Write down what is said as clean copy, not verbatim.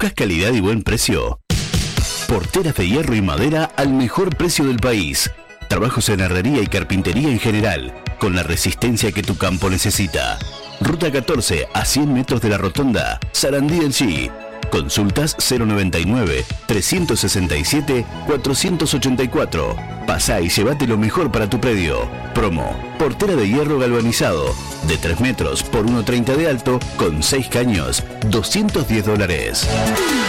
¿Buscas calidad y buen precio? Porteras de hierro y madera al mejor precio del país. Trabajos en herrería y carpintería en general, con la resistencia que tu campo necesita. Ruta 14 a 100 metros de la rotonda, Sarandí del Chi. Consultas 099-367-484. Pasá y llévate lo mejor para tu predio. Promo: portera de hierro galvanizado, de 3 metros por 1,30 de alto, con 6 caños, $210.